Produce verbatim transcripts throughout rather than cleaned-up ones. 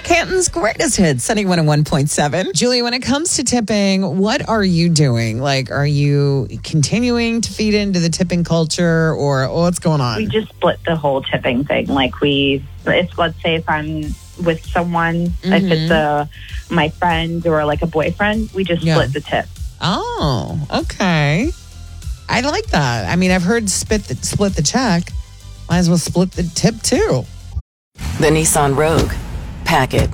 Canton's greatest hits, Sunny one oh one point seven. Julie, when it comes to tipping, what are you doing? Like, are you continuing to feed into the tipping culture, or what's going on? We just split the whole tipping thing. Like, we, if let's say if I'm with someone, mm-hmm. if it's a, my friend or like a boyfriend, we just yeah. split the tip. Oh, okay. I like that. I mean, I've heard split the, split the check. Might as well split the tip, too. The Nissan Rogue. Pack it.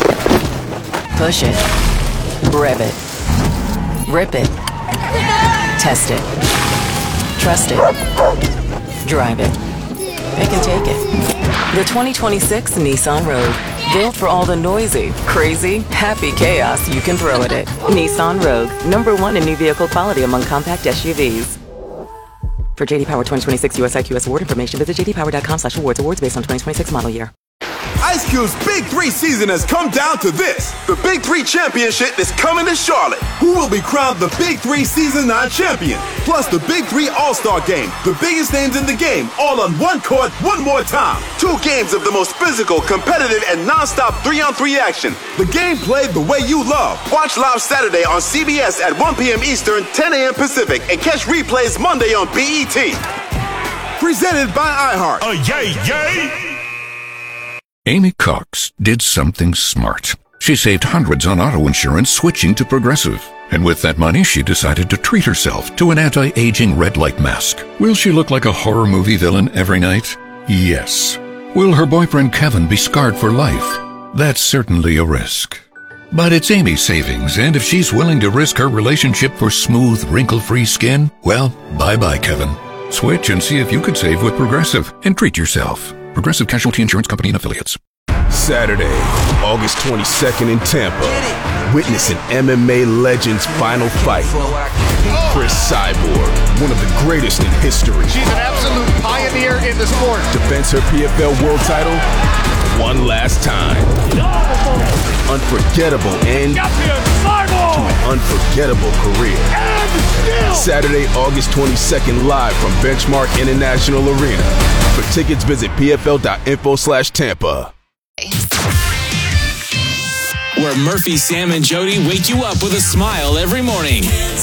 Push it. Rev it. Rip it. Test it. Trust it. Drive it. Pick and take it. The twenty twenty-six Nissan Rogue. Built for all the noisy, crazy, happy chaos you can throw at it. Nissan Rogue. Number one in new vehicle quality among compact S U Vs. For J D Power twenty twenty-six U S I Q S award information, visit j d power dot com slash awards. Awards based on twenty twenty-six model year. Ice Cube's Big Three season has come down to this. The Big Three Championship is coming to Charlotte. Who will be crowned the Big Three Season nine champion? Plus the Big Three All-Star Game. The biggest names in the game, all on one court, one more time. Two games of the most physical, competitive, and non-stop three-on-three action. The game played the way you love. Watch live Saturday on C B S at one p.m. Eastern, ten a.m. Pacific, and catch replays Monday on B E T. Presented by iHeart. Oh, yay, yay! Amy Cox did something smart. She saved hundreds on auto insurance switching to Progressive. And with that money, she decided to treat herself to an anti-aging red light mask. Will she look like a horror movie villain every night? Yes. Will her boyfriend Kevin be scarred for life? That's certainly a risk. But it's Amy's savings, and if she's willing to risk her relationship for smooth, wrinkle-free skin, well, bye-bye, Kevin. Switch and see if you could save with Progressive and treat yourself. Progressive Casualty Insurance Company and Affiliates. Saturday, August twenty-second in Tampa. Witness an M M A legend's final fight. Chris Cyborg, one of the greatest in history. She's an absolute pioneer in the sport. Defends her P F L world title one last time. Unforgettable end to an unforgettable career. Saturday, August twenty-second, live from Benchmark International Arena. For tickets, visit p f l dot info slash Tampa. Where Murphy, Sam, and Jody wake you up with a smile every morning.